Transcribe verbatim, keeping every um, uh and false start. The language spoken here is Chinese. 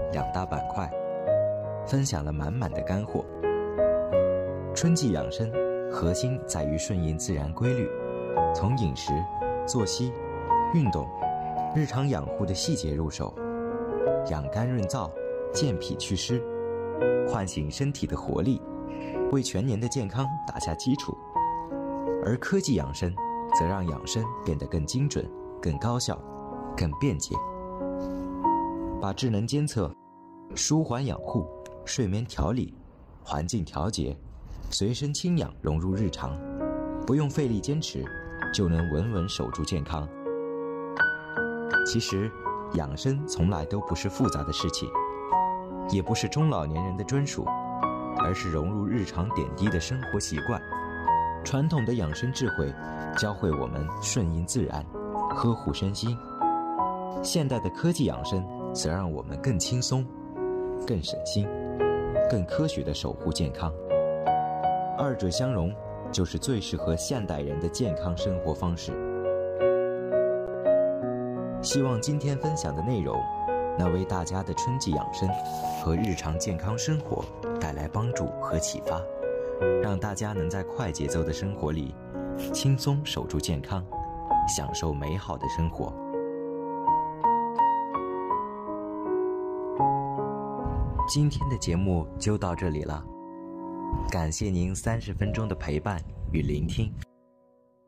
两大板块，分享了满满的干货。春季养生核心在于顺应自然规律，从饮食、作息、运动、日常养护的细节入手，养肝润燥，健脾祛湿，唤醒身体的活力，为全年的健康打下基础。而科技养生则让养生变得更精准、更高效、更便捷，把智能监测、舒缓养护、睡眠调理、环境调节、随身清养融入日常，不用费力坚持，就能稳稳守住健康。其实，养生从来都不是复杂的事情，也不是中老年人的专属，而是融入日常点滴的生活习惯。传统的养生智慧教会我们顺应自然，呵护身心，现代的科技养生则让我们更轻松、更省心、更科学地守护健康。二者相融，就是最适合现代人的健康生活方式。希望今天分享的内容能为大家的春季养生和日常健康生活带来帮助和启发，让大家能在快节奏的生活里轻松守住健康，享受美好的生活。今天的节目就到这里了，感谢您三十分钟的陪伴与聆听。